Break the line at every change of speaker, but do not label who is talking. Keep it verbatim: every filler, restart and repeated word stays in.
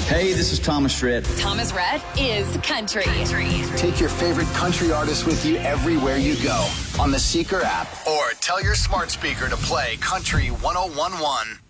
Hey, this is Thomas Rhett.
Thomas Rhett is country. country.
Take your favorite country artists with you everywhere you go on the Seeker app, or tell your smart speaker to play Country one oh one one.